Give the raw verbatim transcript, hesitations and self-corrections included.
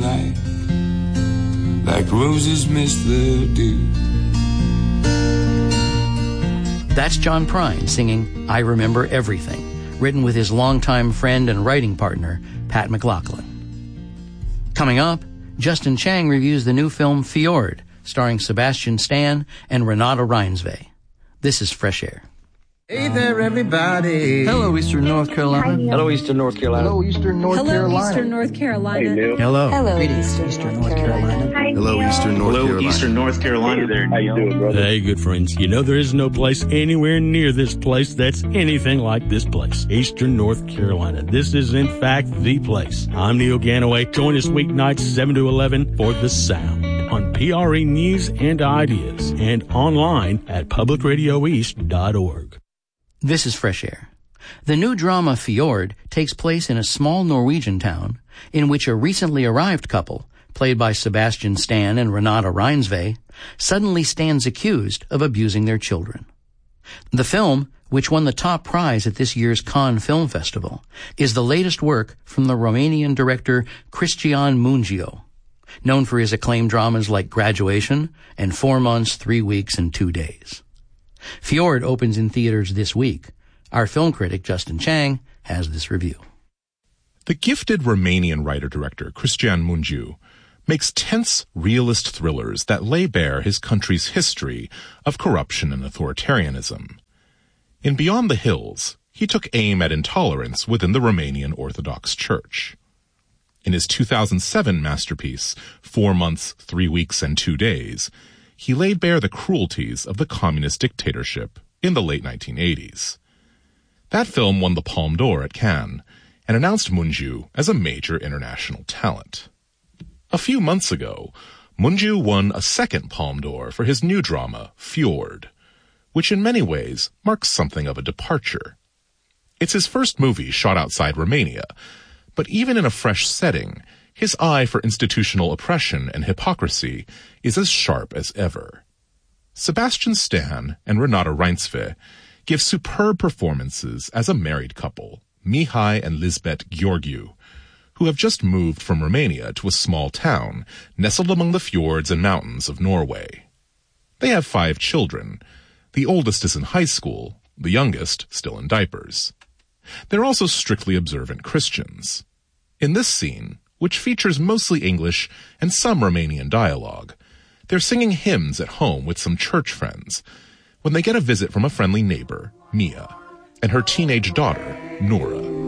night, like roses miss the dew. That's John Prine singing I Remember Everything, written with his longtime friend and writing partner, Pat McLaughlin. Coming up, Justin Chang reviews the new film Fjord, starring Sebastian Stan and Renata Reinsve. This is Fresh Air. Hey there, everybody. Hello, Eastern North Carolina. Hello, Eastern North Carolina. Hello, Eastern North Hello, Carolina. Eastern North Carolina. Hey, Hello. Hello, Eastern, Eastern North Carolina. Hi, Hello, Neil. Eastern North Hello, Carolina. Eastern North Carolina. Hey there, how you doing, brother? Hey, good friends. You know there is no place anywhere near this place that's anything like this place. Eastern North Carolina. This is, in fact, the place. I'm Neil Ganaway. Join us weeknights seven to eleven for The Sound on P R E News and Ideas and online at public radio east dot org. This is Fresh Air. The new drama Fjord takes place in a small Norwegian town in which a recently arrived couple, played by Sebastian Stan and Renata Reinsve, suddenly stands accused of abusing their children. The film, which won the top prize at this year's Cannes Film Festival, is the latest work from the Romanian director Cristian Mungiu, known for his acclaimed dramas like Graduation and Four Months, Three Weeks, and Two Days. Fjord opens in theaters this week. Our film critic, Justin Chang, has this review. The gifted Romanian writer-director Cristian Mungiu makes tense, realist thrillers that lay bare his country's history of corruption and authoritarianism. In Beyond the Hills, he took aim at intolerance within the Romanian Orthodox Church. In his two thousand seven masterpiece, Four Months, Three Weeks, and Two Days, he laid bare the cruelties of the communist dictatorship in the late nineteen eighties. That film won the Palme d'Or at Cannes and announced Mungiu as a major international talent. A few months ago, Mungiu won a second Palme d'Or for his new drama, Fjord, which in many ways marks something of a departure. It's his first movie shot outside Romania, but even in a fresh setting, his eye for institutional oppression and hypocrisy is as sharp as ever. Sebastian Stan and Renata Reinsve give superb performances as a married couple, Mihai and Lisbeth Gheorghiu, who have just moved from Romania to a small town nestled among the fjords and mountains of Norway. They have five children. The oldest is in high school, the youngest still in diapers. They're also strictly observant Christians. In this scene, which features mostly English and some Romanian dialogue, they're singing hymns at home with some church friends when they get a visit from a friendly neighbor, Mia, and her teenage daughter, Nora.